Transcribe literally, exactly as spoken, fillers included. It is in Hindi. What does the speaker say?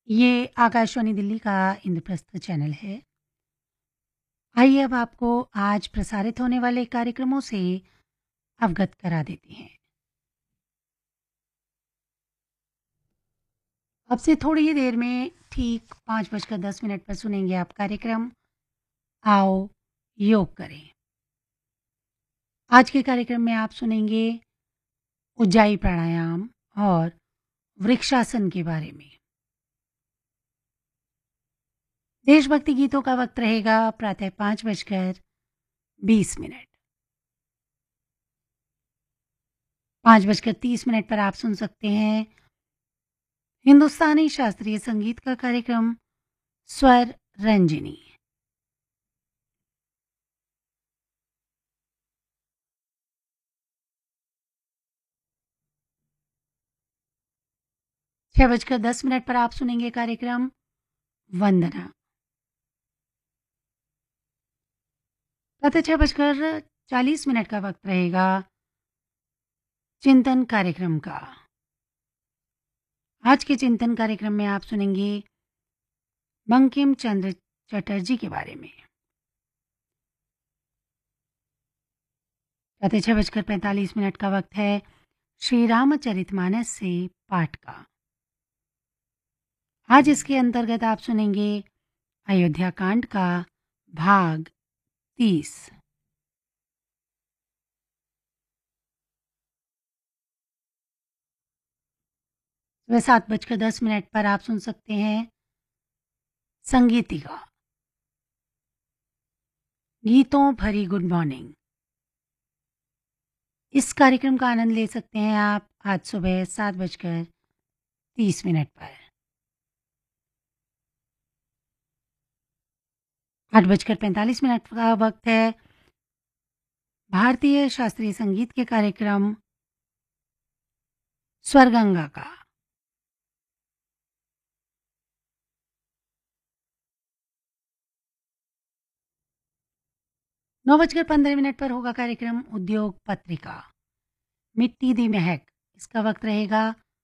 ये आकाशवाणी दिल्ली का इंद्रप्रस्थ चैनल है। आइए अब आपको आज प्रसारित होने वाले कार्यक्रमों से अवगत करा देते हैं। अब से थोड़ी ही देर में ठीक पाँच बजकर दस मिनट पर सुनेंगे आप कार्यक्रम आओ योग करें। आज के कार्यक्रम में आप सुनेंगे उज्जाई प्राणायाम और वृक्षासन के बारे में। देशभक्ति गीतों का वक्त रहेगा प्रातः पाँच बजकर बीस मिनट। पाँच बजकर तीस मिनट पर आप सुन सकते हैं हिंदुस्तानी शास्त्रीय संगीत का कार्यक्रम स्वर रंजिनी। छह बजकर दस मिनट पर आप सुनेंगे कार्यक्रम वंदना। प्रातः छह बजकर चालीस मिनट का वक्त रहेगा चिंतन कार्यक्रम का। आज के चिंतन कार्यक्रम में आप सुनेंगे बंकिम चंद्र चटर्जी के बारे में। प्रातः छह बजकर पैंतालीस मिनट का वक्त है श्री रामचरितमानस से पाठ का। आज इसके अंतर्गत आप सुनेंगे अयोध्या कांड का भाग तीस। सुबह सात बजकर दस मिनट पर आप सुन सकते हैं संगीतिका गीतों भरी गुड मॉर्निंग। इस कार्यक्रम का आनंद ले सकते हैं आप आज सुबह सात बजकर तीस मिनट पर। आठ बजकर पैंतालीस मिनट का वक्त है भारतीय शास्त्रीय संगीत के कार्यक्रम स्वरगंगा का। नौ बजकर पंद्रह मिनट पर होगा कार्यक्रम उद्योग पत्रिका मिट्टी दी महक। इसका वक्त रहेगा